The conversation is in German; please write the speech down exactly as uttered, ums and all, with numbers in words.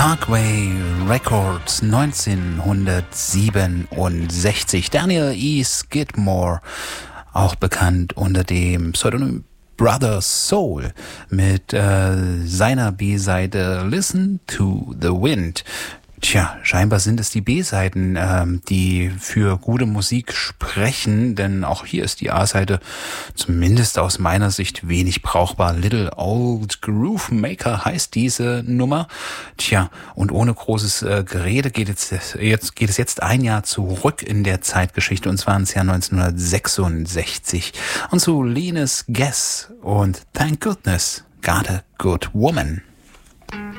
Parkway Records neunzehnhundertsiebenundsechzig. Daniel E. Skidmore, auch bekannt unter dem Pseudonym Brother Soul, mit äh, seiner B-Seite Listen to the Wind. Tja, scheinbar sind es die B-Seiten, ähm, die für gute Musik sprechen, denn auch hier ist die A-Seite zumindest aus meiner Sicht wenig brauchbar. Little Old Groove Maker heißt diese Nummer. Tja, und ohne großes äh, Gerede geht es jetzt, geht es jetzt ein Jahr zurück in der Zeitgeschichte, und zwar ins Jahr neunzehnhundertsechsundsechzig und zu Linus Guess und Thank Goodness Got a Good Woman.